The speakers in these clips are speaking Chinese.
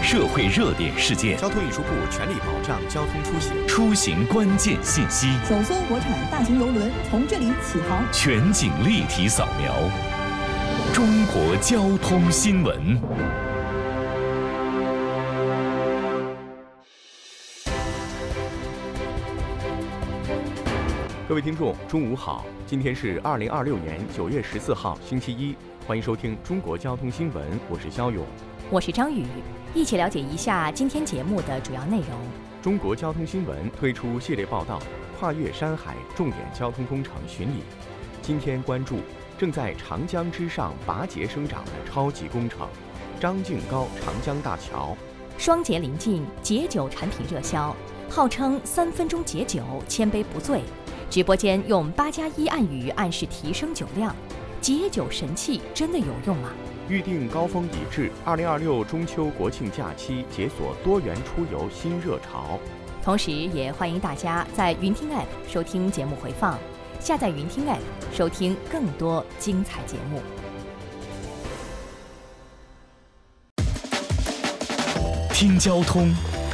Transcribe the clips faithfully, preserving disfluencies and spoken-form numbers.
社会热点事件， 交通运输部全力保障交通出行， 出行关键信息。 首艘国产大型邮轮从这里起航， 全景立体扫描。中国交通新闻。 各位听众，中午好！今天是二零二六年九月十四号，星期一，欢迎收听中国交通新闻，我是肖勇， 我是张宇，一起了解一下今天节目的主要内容。 中国交通新闻推出系列报道，跨越山海重点交通工程巡礼。今天关注正在长江之上拔节生长的超级工程——张静高长江大桥。 双节临近，解酒产品热销，号称三分钟解酒，千杯不醉。直播间用八加一暗语暗示提升酒量，解酒神器真的有用吗？ 预定高峰已至，二零二六中秋国庆假期解锁多元出游新热潮。 同时，也欢迎大家在云听 App 收听节目回放，下载云听 App 收听更多精彩节目。 听交通。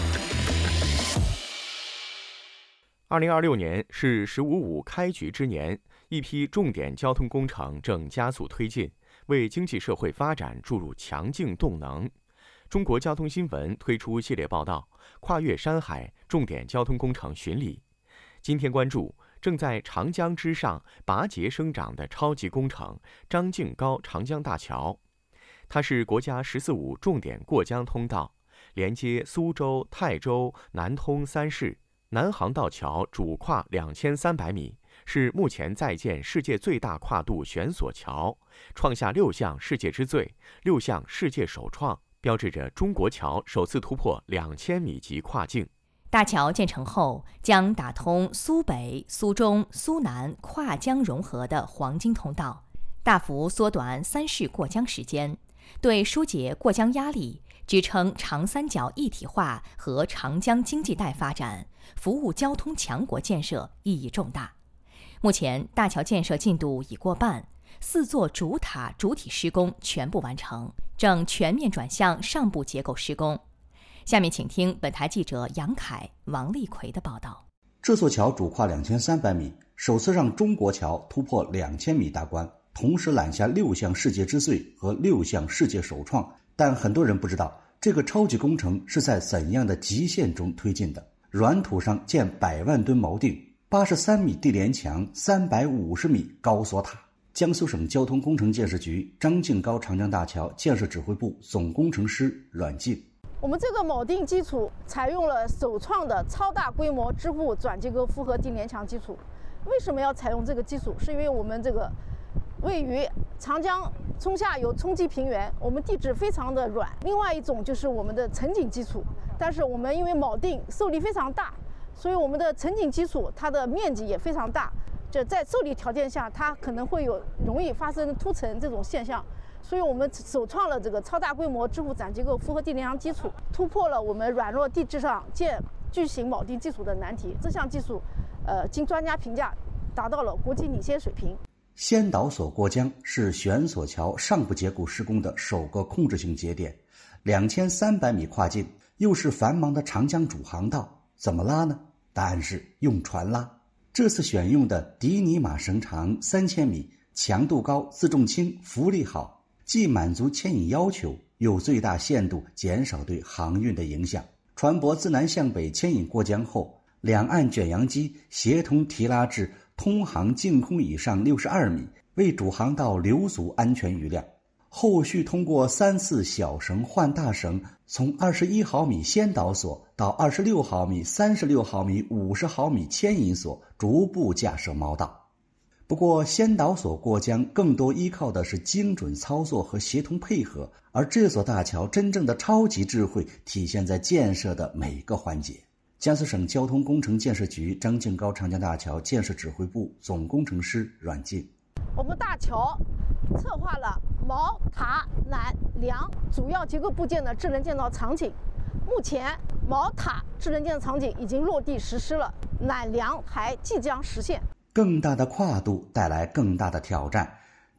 二零二六年是“十五五”开局之年，一批重点交通工程正加速推进，为经济社会发展注入强劲动能。中国交通新闻推出系列报道，跨越山海重点交通工程巡礼。今天关注正在长江之上拔节生长的超级工程——张静高长江大桥。它是国家“十四五”重点过江通道，连接苏州、泰州、南通三市。南航道桥主跨两千三百米，是目前在建世界最大跨度悬索桥，创下六项世界之最、六项世界首创，标志着中国桥首次突破两千米级跨境。 大桥建成后，将打通苏北、苏中、苏南跨江融合的黄金通道，大幅缩短三市过江时间，对疏解过江压力、支撑长三角一体化和长江经济带发展、服务交通强国建设意义重大。目前大桥建设进度已过半，四座主塔主体施工全部完成，正全面转向上部结构施工。下面请听本台记者杨凯、王立奎的报道。 这座桥主跨两千三百米，首次让中国桥突破两千米大关，同时揽下六项世界之最和六项世界首创。但很多人不知道，这个超级工程是在怎样的极限中推进的。软土上建百万吨锚定，八十三米地连墙，三百五十米高索塔。江苏省交通工程建设局张静高长江大桥建设指挥部总工程师阮静。 我们这个锚定基础采用了首创的超大规模支部转结构复合地连墙基础。为什么要采用这个基础？是因为我们这个位于长江冲下游冲积平原，我们地质非常的软。另外一种就是我们的沉井基础，但是我们因为锚定受力非常大，所以我们的沉井基础它的面积也非常大，就在受力条件下，它可能会有容易发生突沉这种现象。所以我们首创了这个超大规模支部转结构复合地连墙基础，突破了我们软弱地质上建巨型锚定基础的难题。这项技术，呃，经专家评价，达到了国际领先水平。 先导索过江是悬索桥上部结构施工的首个控制性节点，两千三百米跨境，又是繁忙的长江主航道，怎么拉呢？答案是用船拉。这次选用的迪尼马绳长三千米，强度高，自重轻，浮力好，既满足牵引要求，又最大限度减少对航运的影响。船舶自南向北牵引过江后，两岸卷扬机协同提拉至通航净空以上六十二米，为主航道留足安全余量。后续通过三次小绳换大绳，从二十一毫米先导索到二十六毫米、三十六毫米、五十毫米牵引索，逐步架设锚道。不过先导索过江更多依靠的是精准操作和协同配合，而这座大桥真正的超级智慧体现在建设的每个环节。江苏省交通工程建设局张静高长江大桥建设指挥部总工程师阮静。 我们大桥策划了锚、塔、缆、梁主要结构部件的智能建造场景。目前锚、塔智能建造场景已经落地实施了，缆梁还即将实现。 更大的跨度带来更大的挑战，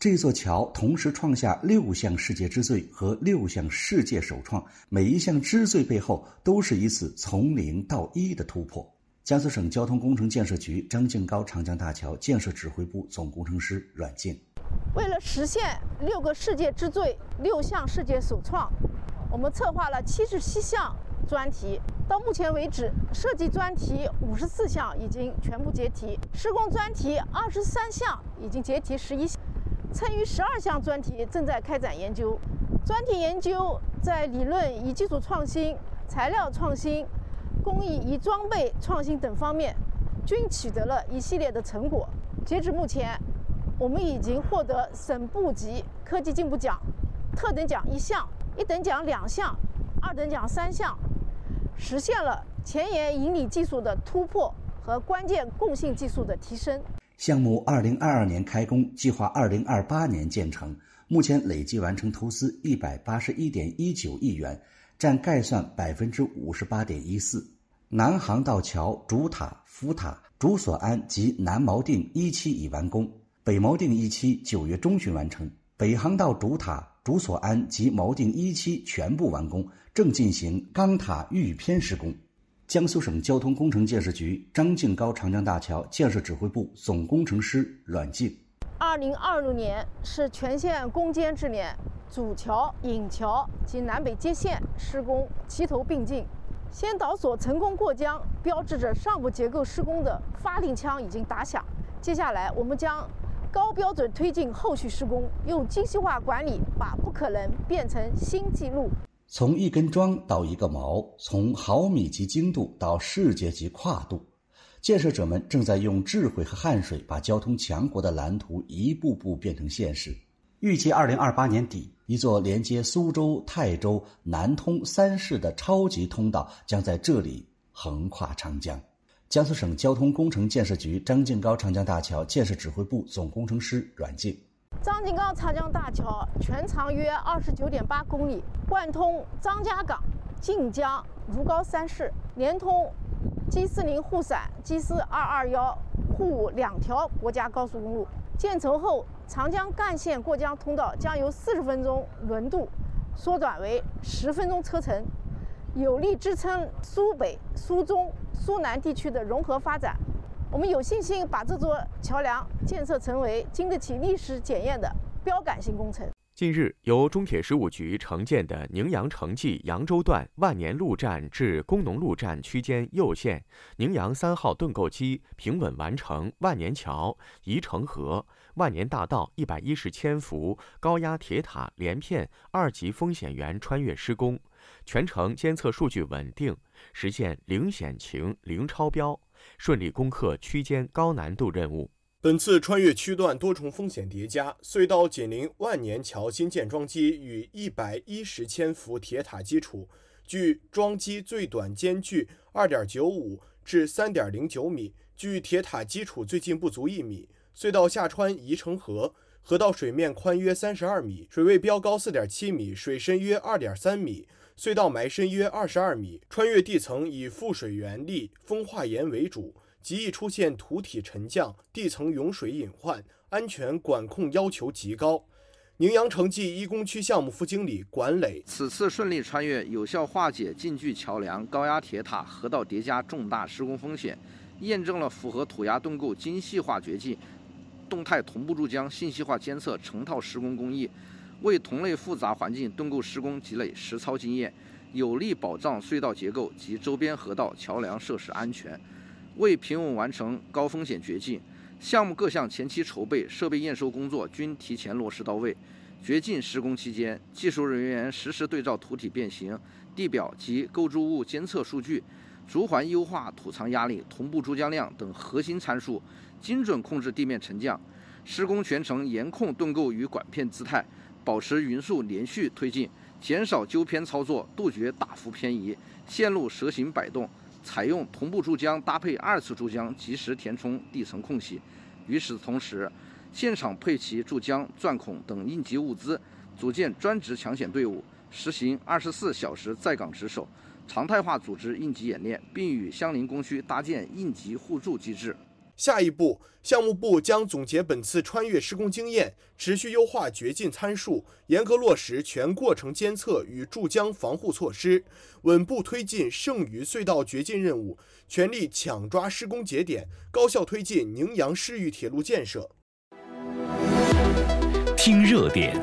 这座桥同时创下六项世界之最和六项世界首创，每一项之最背后都是一次从零到一的突破。江苏省交通工程建设局张敬高长江大桥建设指挥部总工程师阮静。 为了实现六个世界之最、六项世界首创，我们策划了七十七项专题。到目前为止，设计专题五十四项已经全部结题，施工专题二十三项已经结题十一项，剩余十二项专题正在开展研究。专题研究在理论与基础创新、材料创新、工艺与装备创新等方面均取得了一系列的成果。截至目前，我们已经获得省部级科技进步奖、特等奖一项、一等奖两项、二等奖三项，实现了前沿引领技术的突破和关键共性技术的提升。 项目二零二二年开工，计划二零二八年建成，目前累计完成投资一百八十一点一九亿元，占概算百分之五十八点一四。南航道桥主塔、副塔、主索鞍及南锚定一期已完工，北锚定一期九月中旬完成，北航道主塔、主索鞍及锚定一期全部完工，正进行钢塔预偏施工。江苏省交通工程建设局张敬高长江大桥建设指挥部总工程师阮静。 二零二六年是全线攻坚之年，主桥、引桥及南北接线施工齐头并进。先导所成功过江，标志着上部结构施工的发令枪已经打响。接下来，我们将高标准推进后续施工，用精细化管理把不可能变成新纪录。 从一根桩到一个锚，从毫米级精度到世界级跨度，建设者们正在用智慧和汗水把交通强国的蓝图一步步变成现实。预计二零二八年底，一座连接苏州、泰州、南通三市的超级通道将在这里横跨长江。江苏省交通工程建设局张敬高长江大桥建设指挥部总工程师阮静。 张敬高长江大桥全长约二十九点八公里，贯通张家港、晋江、如皋三市，连通 G 四零沪陕、G 四二二一沪武两条国家高速公路。建成后，长江干线过江通道将由四十分钟轮渡缩短为十分钟车程，有力支撑苏北、苏中、苏南地区的融合发展。我们有信心把这座桥梁建设成为经得起历史检验的标杆性工程。 近日，由中铁十五局承建的宁阳城际扬州段万年路站至工农路站区间右线宁阳三号盾构机平稳完成万年桥、宜城河、万年大道一百一十千伏高压铁塔连片二级风险源穿越施工，全程监测数据稳定，实现零险情、零超标，顺利攻克区间高难度任务。 本次穿越区段多重风险叠加，隧道紧邻万年桥新建桩基与一百一十千伏铁塔基础，距桩基最短间距 二点九五 至 三点零九米，距铁塔基础最近不足一米。隧道下穿宜城河，河道水面宽约三十二米，水位标高 四点七米，水深约 二点三米，隧道埋深约二十二米。穿越地层以覆水原砾、风化岩为主，极易出现土体沉降、地层涌水隐患，安全管控要求极高。宁阳城际一工区项目副经理管磊： 此次顺利穿越，有效化解近距桥梁、高压铁塔、河道叠加重大施工风险，验证了符合土压盾构精细化掘进、动态同步注浆、信息化监测成套施工工艺，为同类复杂环境盾构施工积累实操经验，有力保障隧道结构及周边河道桥梁设施安全。为平稳完成高风险掘进，项目各项前期筹备、设备验收工作均提前落实到位。掘进施工期间，技术人员实时对照土体变形、地表及构筑物监测数据，逐环优化土藏压力、同步注浆量等核心参数，精准控制地面沉降。施工全程严控盾构与管片姿态，保持匀速连续推进，减少纠偏操作，杜绝大幅偏移、线路蛇形摆动。采用同步注浆搭配二次注浆，及时填充地层空隙。与此同时，现场配齐注浆、钻孔等应急物资，组建专职抢险队伍，实行二十四小时在岗值守，常态化组织应急演练，并与相邻工区搭建应急互助机制。 下一步，项目部将总结本次穿越施工经验，持续优化掘进参数，严格落实全过程监测与注浆防护措施，稳步推进剩余隧道掘进任务，全力抢抓施工节点，高效推进宁阳市域铁路建设。 听热点。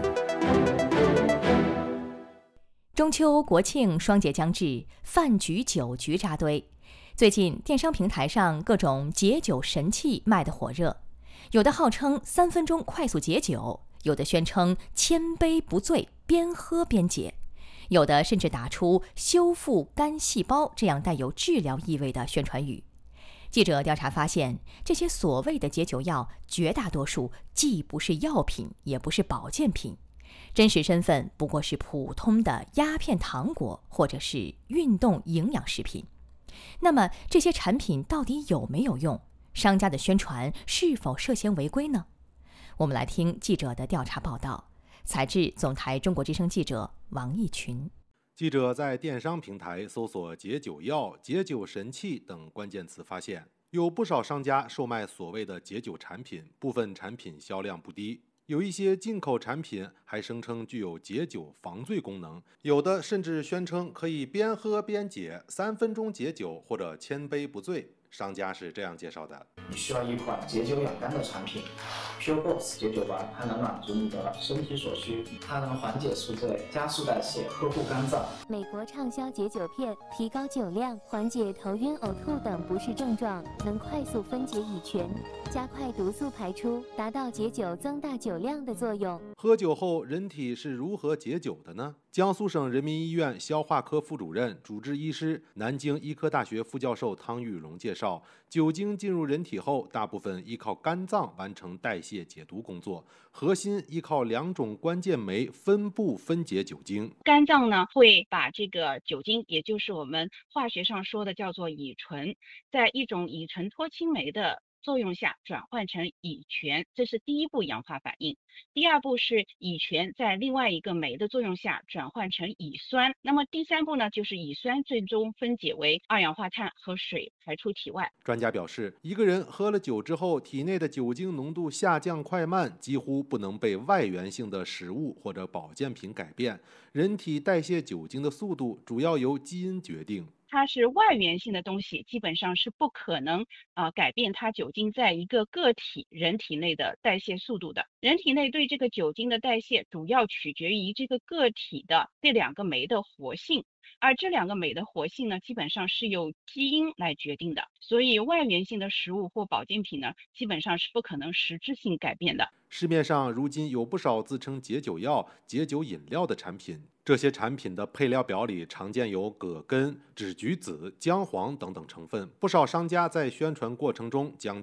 中秋国庆双节将至，饭局酒局扎堆。最近电商平台上各种解酒神器卖得火热，有的号称三分钟快速解酒，有的宣称千杯不醉，边喝边解，有的甚至打出修复肝细胞这样带有治疗意味的宣传语。记者调查发现，这些所谓的解酒药绝大多数既不是药品，也不是保健品，真实身份不过是普通的鸦片糖果或者是运动营养食品。那么这些产品到底有没有用？商家的宣传是否涉嫌违规呢？我们来听记者的调查报道。采制总台中国之声记者王义群。 记者在电商平台搜索解酒药、解酒神器等关键词，发现有不少商家售卖所谓的解酒产品，部分产品销量不低。有一些进口产品还声称具有解酒防醉功能，有的甚至宣称可以边喝边解，三分钟解酒或者千杯不醉。商家是这样介绍的： 你需要一款解酒养肝的产品 ，Pure Box 解酒丸，它能满足你的身体所需，它能缓解宿醉、加速代谢、呵护肝脏。 美国畅销解酒片，提高酒量，缓解头晕、呕吐等不适症状，能快速分解乙醛，加快毒素排出，达到解酒增大酒量的作用。 喝酒后人体是如何解酒的呢？江苏省人民医院消化科副主任、主治医师、南京医科大学副教授汤玉荣介绍，酒精进入人体后，大部分依靠肝脏完成代谢解毒工作，核心依靠两种关键酶分布分解酒精。 肝脏呢会把这个酒精，也就是我们化学上说的叫做乙醇，在一种乙醇脱氢酶的作用下转换成乙醛，这是第一步氧化反应。第二步是乙醛在另外一个酶的作用下转换成乙酸，那么第三步呢，就是乙酸最终分解为二氧化碳和水排出体外。 专家表示，一个人喝了酒之后，体内的酒精浓度下降快慢几乎不能被外源性的食物或者保健品改变，人体代谢酒精的速度主要由基因决定。 它是外源性的东西，基本上是不可能啊、呃、改变它酒精在一个个体人体内的代谢速度的。人体内对这个酒精的代谢主要取决于这个个体的这两个酶的活性，而这两个酶的活性呢，基本上是由基因来决定的。所以外源性的食物或保健品呢，基本上是不可能实质性改变的。 市面上如今有不少自称解酒药、解酒饮料的产品，这些产品的配料表里常见有葛根、枳橘子、姜黄等等成分。不少商家在宣传过程中将